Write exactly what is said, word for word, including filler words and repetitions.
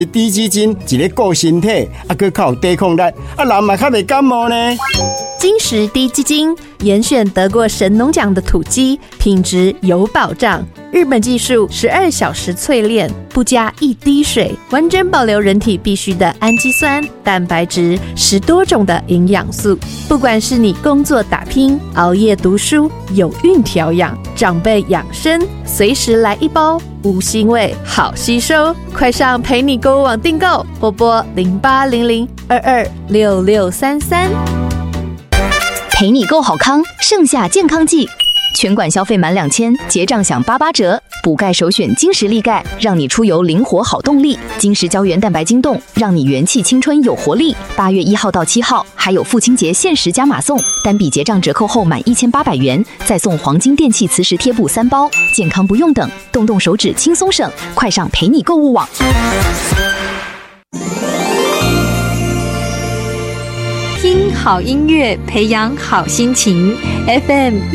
低基金一个顾身体，啊，佮较有抵抗力，啊，人嘛较袂感冒呢。 金石低基金严选得过神农奖的土鸡，品质有保障。日本技术十二小时淬炼，不加一滴水，完整保留人体必需的氨基酸、蛋白质，十多种的营养素。不管是你工作打拼、熬夜读书、有孕调养、长辈养生，随时来一包，无腥味，好吸收。快上陪你购物网订购，拨拨零八零零二二六六三三。 陪你购好康，盛夏健康季，全馆消费满两千，结账享八八折。补钙首选金石力钙，让你出游灵活好动力。金石胶原蛋白晶冻，让你元气青春有活力。八月一号到七号，还有父亲节限时加码送，单笔结账折扣后满一千八百元，再送黄金电器磁石贴布三包。健康不用等，动动手指轻松省，快上陪你购物网。 听好音乐，培养好心情。F M